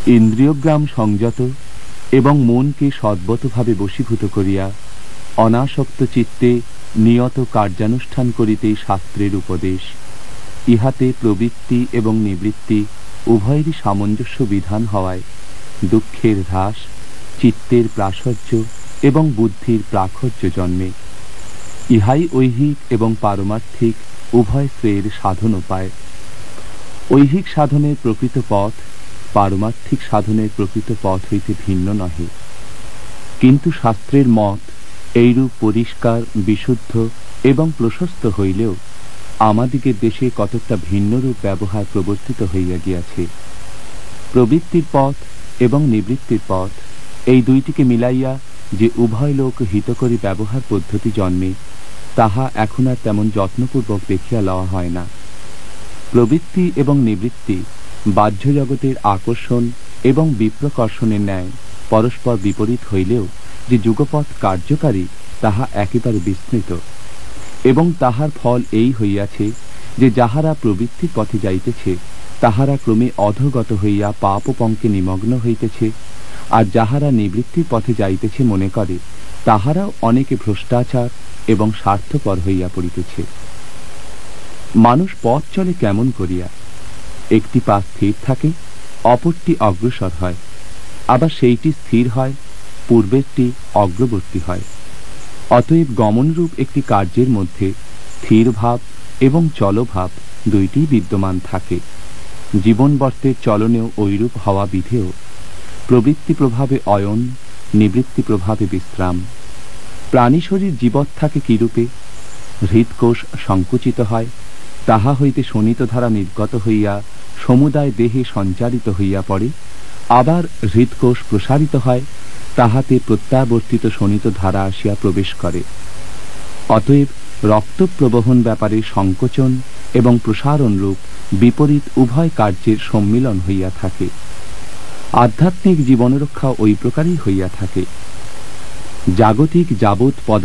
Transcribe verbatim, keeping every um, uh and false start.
ইন্দ্রিয়গ্রাম সংযত এবং মনকে সদ্বতভাবে বশীভূত করিয়া অনাসক্ত চিত্তে নিয়ত কার্যানুষ্ঠান করিতেই শাস্ত্রের উপদেশ। ইহাতে প্রবৃত্তি এবং নিবৃত্তি উভয়েরই সামঞ্জস্য বিধান হওয়ায় দুঃখের হ্রাস, চিত্তের প্রাশর্য এবং বুদ্ধির প্রাখর্য জন্মে। ইহাই ঐহিক এবং পারমার্থিক উভয় শ্রেয়ের সাধন উপায়। ঐহিক সাধনের প্রকৃত পথ পারমার্থিক সাধনের প্রকৃত পথ হইতে ভিন্ন নহে। কিন্তু শাস্ত্রের মত এইরূপ পরিষ্কার, বিশুদ্ধ এবং প্রশস্ত হইলেও আমাদিগের দেশে কতকটা ভিন্নরূপ ব্যবহার প্রবর্তিত হইয়া গিয়াছে। প্রবৃত্তির পথ এবং নিবৃত্তির পথ এই দুইটিকে মিলাইয়া যে উভয় লোক হিতকরী ব্যবহার পদ্ধতি জন্মে, তাহা এখন আর তেমন যত্নপূর্বক দেখিয়া লওয়া হয় না। প্রবৃত্তি এবং নিবৃত্তি বাহ্য জগতের আকর্ষণ এবং বিপ্রকর্ষণের ন্যায় পরস্পর বিপরীত হইলেও যে যুগপৎ কার্যকারী তাহা একেবারে বিস্মৃত, এবং তাহার ফল এই হইয়াছে যে যাহারা প্রবৃত্তির পথে যাইতেছে তাহারা ক্রমে অধোগত হইয়া পাপ পঙ্কে নিমগ্ন হইতেছে, আর যাহারা নিবৃত্তির পথে যাইতেছে মনে করে তাহারাও অনেকে ভ্রষ্টাচার এবং স্বার্থপর হইয়া পড়িতেছে। মানুষ পথ চলে কেমন করিয়া? একটি পা স্থির থাকে, অপরটি অগ্রসর হয়, আবার সেইটি স্থির হয়, পূর্বেরটি অগ্রবর্তী হয়। অতএব গমনরূপ একটি কার্যের মধ্যে স্থির ভাব এবং চলভাব দুইটি বিদ্যমান থাকে। জীবনবর্তের চলনেও ঐরূপ হওয়া বিধেয়। প্রবৃত্তি প্রভাবে অয়ন, নিবৃত্তি প্রভাবে বিশ্রাম। প্রাণী শরীর জীবৎ থাকে কিরূপে? হৃদকোষ সংকুচিত হয়, তাহা হইতে শোণিতধারা নির্গত হইয়া সমুদায় দেহে সঞ্চারিত হইয়া পড়ে, আবার হৃদকোষ প্রসারিত হয়, তাহাতে প্রত্যাবর্তিত শোণিতধারা আসিয়া প্রবেশ করে। অতএব রক্ত প্রবহন ব্যাপারে সংকোচন এবং প্রসারণ রূপ বিপরীত উভয় কার্যের সম্মিলন হইয়া থাকে। আধ্যাত্মিক জীবনরক্ষা ওই প্রকারই হইয়া থাকে। জাগতিক যাবৎ পদার্থ